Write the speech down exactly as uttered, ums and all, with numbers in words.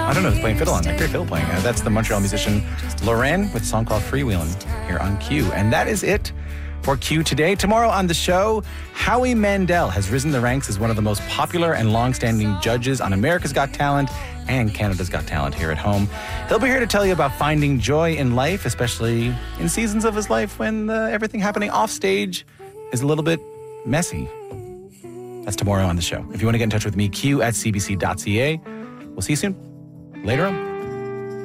I don't know who's playing fiddle on that. Great fiddle playing. Uh, that's the Montreal musician Loren with a song called Freewheelin' here on Q. And that is it for Q today. Tomorrow on the show, Howie Mandel has risen the ranks as one of the most popular and long-standing judges on America's Got Talent and Canada's Got Talent here at home. He'll be here to tell you about finding joy in life, especially in seasons of his life when uh, everything happening off stage is a little bit messy. That's tomorrow on the show. If you want to get in touch with me, Q at c b c dot c a. We'll see you soon. Later on.